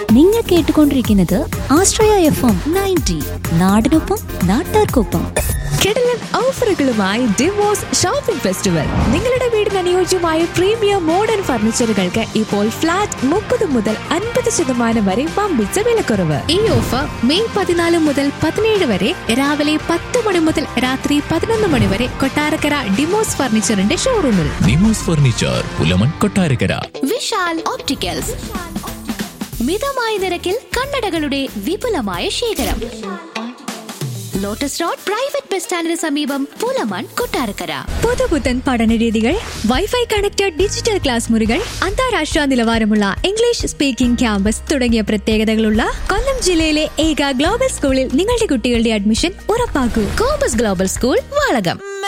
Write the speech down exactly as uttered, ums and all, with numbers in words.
നിങ്ങൾ കേട്ടുകൊണ്ടിരിക്കുന്നത് ആശ്രയ F M ninety, നാടിനൊപ്പം നാട്ടാർക്കൊപ്പം. കിടിലൻ ഓഫറുകളുമായി ഡിവോഴ്സ് ഷോപ്പിംഗ് ഫെസ്റ്റിവൽ. നിങ്ങളുടെ വീടിന് അനുയോജ്യമായ പ്രീമിയം മോഡേൺ ഫർണിച്ചറുകൾക്ക് ഇപ്പോൾ ഫ്ലാറ്റ് മുപ്പത് മുതൽ അൻപത് ശതമാനം വരെ വമ്പിച്ച വിലക്കുറവ്. ഈ ഓഫർ മെയ് പതിനാല് മുതൽ പതിനേഴ് വരെ രാവിലെ പത്ത് മണി മുതൽ രാത്രി പതിനൊന്ന് മണി വരെ കൊട്ടാരക്കര ഡിമോസ് ഫർണിച്ചറിന്റെ ഷോറൂമിൽ. ഡിമോസ് ഫർണിച്ചർ, പുലമൺ, കൊട്ടാരക്കര. വിശാൽ ഓപ്റ്റിക്കൽസ്, മിതമായ നിരക്കിൽ കണ്ണടകളുടെ വിപുലമായ ശേഖരം. ലോട്ടസ് റോഡ് പ്രൈവറ്റ് ബസ് സ്റ്റാൻഡിന് സമീപം, പുലമൺ, കൊട്ടാരക്കര. പുതുപുത്തൻ പഠനരീതികൾ, വൈഫൈ കണക്റ്റഡ് ഡിജിറ്റൽ ക്ലാസ് മുറികൾ, അന്താരാഷ്ട്ര നിലവാരമുള്ള ഇംഗ്ലീഷ് സ്പീക്കിംഗ് ക്യാമ്പസ് തുടങ്ങിയ പ്രത്യേകതകളുള്ള കൊല്ലം ജില്ലയിലെ ഏക ഗ്ലോബൽ സ്കൂളിൽ നിങ്ങളുടെ കുട്ടികളുടെ admission ഉറപ്പാക്കൂ. Compass global school, Valakom.